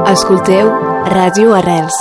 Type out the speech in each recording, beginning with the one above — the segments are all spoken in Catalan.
Escolteu Ràdio Arrels.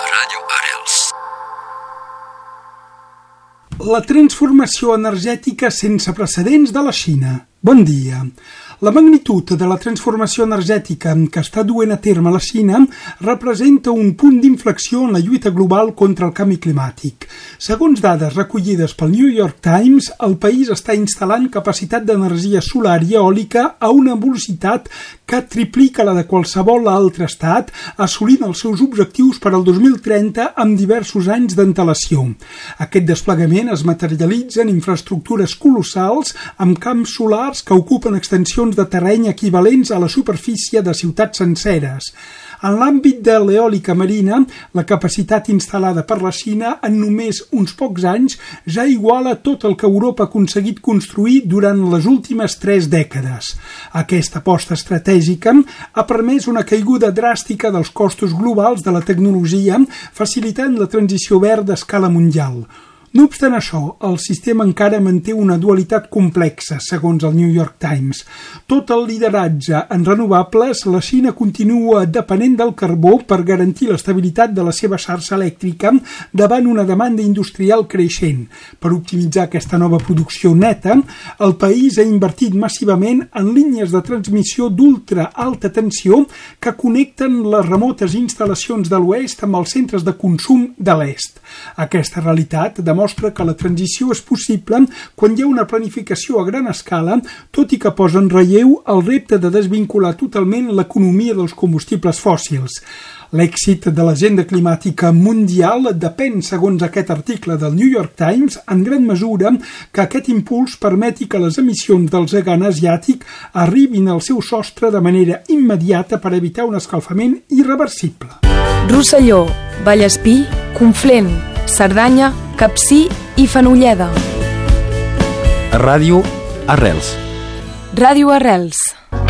La transformació energètica sense precedents de la Xina. Bon dia. La magnitud de la transformació energètica que està duent a terme la Xina representa un punt d'inflexió en la lluita global contra el canvi climàtic. Segons dades recollides pel New York Times, el país està instal·lant capacitat d'energia solar i eòlica a una velocitat que triplica la de qualsevol altre estat, assolint els seus objectius per al 2030 amb diversos anys d'antelació. Aquest desplegament es materialitza en infraestructures colossals amb camps solars que ocupen extensions de terreny equivalents a la superfície de ciutats senceres. En l'àmbit de l'eòlica marina, la capacitat instal·lada per la Xina en només uns pocs anys ja iguala tot el que Europa ha aconseguit construir durant les últimes 3 dècades. Aquesta aposta estratègica ha permès una caiguda dràstica dels costos globals de la tecnologia, facilitant la transició verda a escala mundial. No obstant això, el sistema encara manté una dualitat complexa, segons el New York Times. Tot el lideratge en renovables, la Xina continua depenent del carbó per garantir l'estabilitat de la seva xarxa elèctrica davant una demanda industrial creixent. Per optimitzar aquesta nova producció neta, el país ha invertit massivament en línies de transmissió d'ultra alta tensió que connecten les remotes instal·lacions de l'oest amb els centres de consum de l'est. Aquesta realitat demostra que la transició és possible quan hi ha una planificació a gran escala, tot i que posa en relleu el repte de desvincular totalment l'economia dels combustibles fòssils. L'èxit de l'agenda climàtica mundial depèn, segons aquest article del New York Times, en gran mesura que aquest impuls permeti que les emissions del gegant asiàtic arribin al seu sostre de manera immediata per evitar un escalfament irreversible. Rosselló, Vallespí, Conflent, Cerdanya, Capcir i Fenolleda. Ràdio Arrels. Ràdio Arrels.